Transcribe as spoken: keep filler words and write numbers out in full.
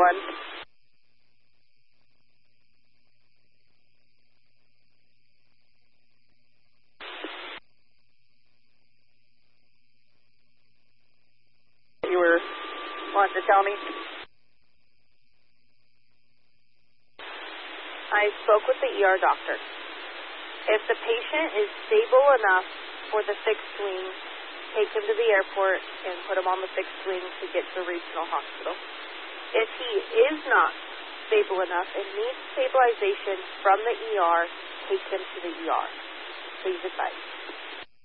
one. You were wanting to tell me? I spoke with the E R doctor. If the patient is stable enough for the fixed wing, take him to the airport and put him on the fixed wing to get to the regional hospital. If he is not stable enough and needs stabilization from the E R, take him to the E R. Please advise.